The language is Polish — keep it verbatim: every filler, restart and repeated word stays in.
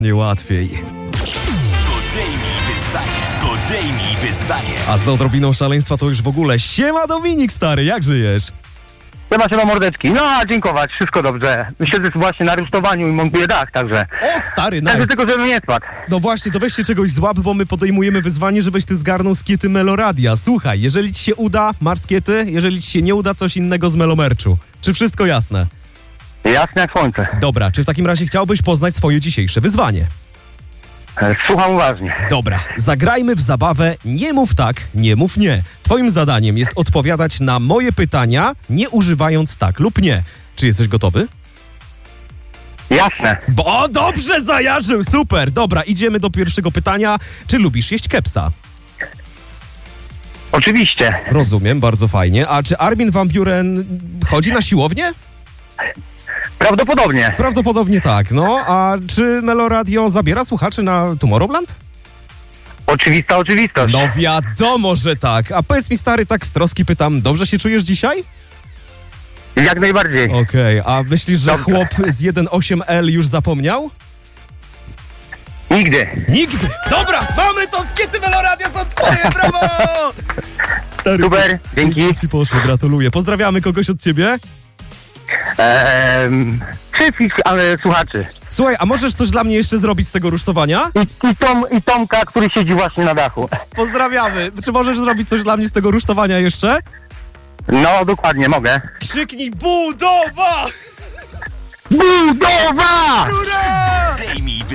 Niełatwiej. Podejmij wyzwanie. Podejmij wyzwanie. A z odrobiną szaleństwa to już w ogóle. Siema Dominik, stary, jak żyjesz? Siema, siema mordeczki. No, a dziękować, wszystko dobrze. Siedzę właśnie na rusztowaniu i montuję dach, także... O, stary, Także nice. tylko, żebym nie spadł. No właśnie, to weźcie czegoś złap, bo my podejmujemy wyzwanie, żebyś ty zgarnął skiety Meloradia. Słuchaj, jeżeli ci się uda, masz skiety, jeżeli ci się nie uda, coś innego z Melomerczu. Czy wszystko jasne? Jasne jak słońce. Dobra, czy w takim razie chciałbyś poznać swoje dzisiejsze wyzwanie? E, Słucham uważnie. Dobra, zagrajmy w zabawę Nie mów tak, nie mów nie. Twoim zadaniem jest odpowiadać na moje pytania, nie używając tak lub nie. Czy jesteś gotowy? Jasne. Bo dobrze zajarzył, super. Dobra, idziemy do pierwszego pytania. Czy lubisz jeść kepsa? Oczywiście. Rozumiem, bardzo fajnie. A czy Armin van Buuren chodzi na siłownię? Prawdopodobnie. Prawdopodobnie tak, no. A czy Meloradio zabiera słuchaczy na Tomorrowland? Oczywista oczywistość. No wiadomo, że tak. A powiedz mi, stary, tak z troski pytam, dobrze się czujesz dzisiaj? Jak najbardziej. Okej, a myślisz, że Dobrze. chłop z jeden osiem L już zapomniał? Nigdy. Nigdy! Dobra, mamy to, skiety Meloradia są twoje, brawo! Stary, Super, dzięki. ci poszło, gratuluję. Pozdrawiamy kogoś od ciebie. Eee, wszystkich, ale słuchaczy. Słuchaj, a możesz coś dla mnie jeszcze zrobić z tego rusztowania? I, i, Tom, I Tomka, który siedzi właśnie na dachu. Pozdrawiamy. Czy możesz zrobić coś dla mnie z tego rusztowania jeszcze? No, dokładnie, mogę. Krzyknij budowa! Budowa! Ura! Podejmij